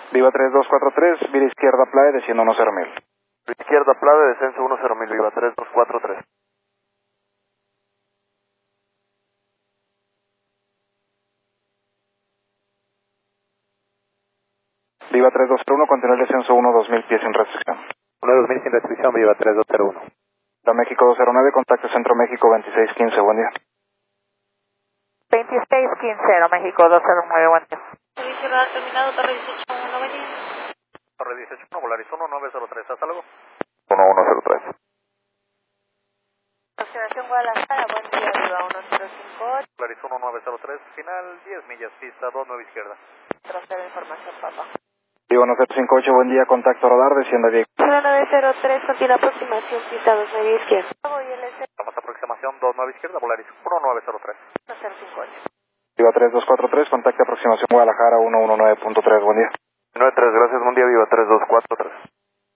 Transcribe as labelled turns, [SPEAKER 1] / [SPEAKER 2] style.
[SPEAKER 1] Viva 3243, vía izquierda Playa, desciendo 10.000.
[SPEAKER 2] Izquierda Playa, descenso 10.000, Viva 3243.
[SPEAKER 1] Viva 3201, continúa el descenso 1-2000 pies sin restricción.
[SPEAKER 2] 1-2000 sin restricción, Viva 3201.
[SPEAKER 1] La México 209, contacto Centro México 2615, buen día.
[SPEAKER 3] 2615, México 209, buen día.
[SPEAKER 4] Servicio radar terminado, Torre 18-1, buen día.
[SPEAKER 2] Torre 18-1, Volaris 1903, ¿hasta luego?
[SPEAKER 1] 1103.
[SPEAKER 4] Aproximación Guadalajara, buen día, Viva 1058.
[SPEAKER 2] Volaris 1903, final 10 millas, pista 29 izquierda.
[SPEAKER 4] Procede información, papá.
[SPEAKER 1] Viva 1058, buen día, contacto radar, descienda 10.
[SPEAKER 4] Viva 903, continúa aproximación, pista 29 izquierda. Voy LC.
[SPEAKER 2] Estamos aproximación 29 izquierda, Volaris 1903.
[SPEAKER 4] 058.
[SPEAKER 1] Viva 3243, contacto aproximación Guadalajara 119.3, buen día.
[SPEAKER 2] 93, gracias, buen día, Viva 3243.